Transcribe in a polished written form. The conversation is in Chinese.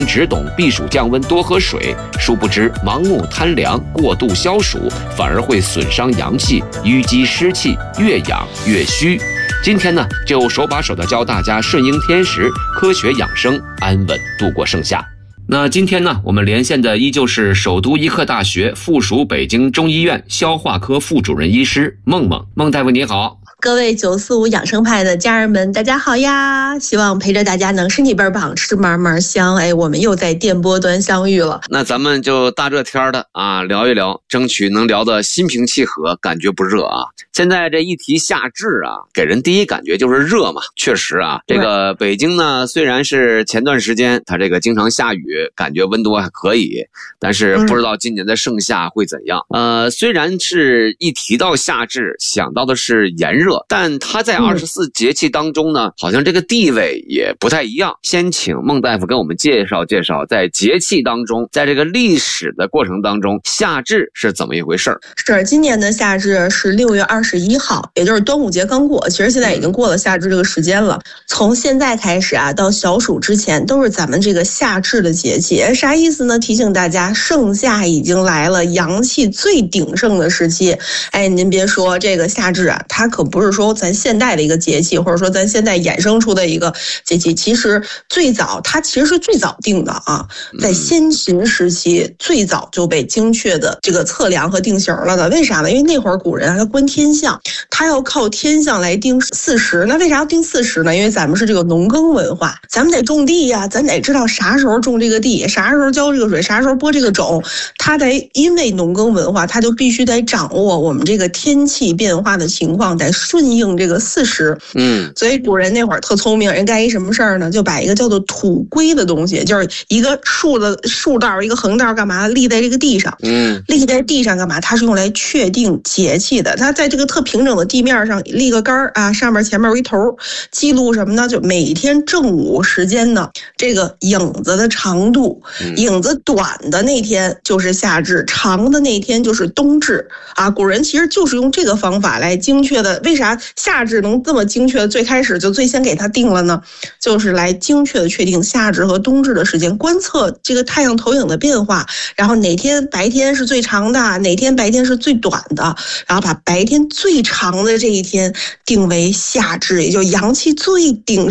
只懂避暑降温多喝水，殊不知盲目贪凉过度消暑反而会损伤阳气，淤积湿气，越养越虚。今天呢，就手把手的教大家顺应天时，科学养生，安稳度过盛夏。那今天呢，我们连线的依旧是首都医科大学附属北京中医院消化科副主任医师孟大夫，你好。 各位945养生派的家人们，大家好呀！希望陪着大家能身体倍儿棒，吃嘛嘛香。我们又在电波端相遇了。 那咱们就大热天的啊，聊一聊，争取能聊得心平气和，感觉不热啊。现在这一提夏至啊，给人第一感觉就是热嘛。确实啊，这个北京呢，虽然是前段时间它这个经常下雨，感觉温度还可以，但是不知道今年的盛夏会怎样。虽然是一提到夏至，想到的是炎热。但它在24节气当中呢，好像这个地位也不太一样。先请孟大夫跟我们介绍介绍，在节气当中，在这个历史的过程当中，夏至是怎么一回事儿？ 是今年的夏至是6月21号，也就是端午节刚过。其实现在已经过了夏至这个时间了。从现在开始啊，到小暑之前，都是咱们这个夏至的节气。啥意思呢？提醒大家，盛夏已经来了，阳气最鼎盛的时期。您别说这个夏至啊，它可不是说咱现代的一个节气，或者说咱现在衍生出的一个节气，其实它其实是最早定的啊，在先秦时期最早就被精确的这个测量和定型了的。为啥呢？因为那会儿古人他观天象，他要靠天象来定四时。那为啥要定四时呢？因为咱们是这个农耕文化，咱们得种地呀，咱得知道啥时候种这个地，啥时候浇这个水，啥时候播这个种。他得因为农耕文化，他就必须得掌握我们这个天气变化的情况，得顺应这个四时。所以古人那会儿特聪明，人干一什么事儿呢？就把一个叫做土龟的东西，就是一个竖道一个横道干嘛立在这个地上。立在地上干嘛？它是用来确定节气的。它在这个特平整的地面上立个杆啊，上面前面有一头，记录什么呢？就每天正午时间呢这个影子的长度。影子短的那天就是夏至，长的那天就是冬至啊。古人其实就是用这个方法来精确的。为啥夏至能这么精确？最开始就最先给它定了呢，就是来精确的确定夏至和冬至的时间，观测这个太阳投影的变化，然后哪天白天是最长的，哪天白天是最短的，然后把白天最长的这一天定为夏至，也就阳气最鼎盛